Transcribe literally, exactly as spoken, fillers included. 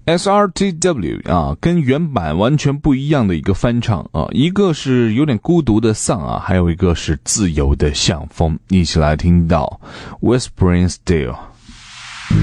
S R T W 啊，跟原版完全不一样的一个翻唱啊，一个是有点孤独的丧啊，还有一个是自由的向风，一起来听到 Whispering Still。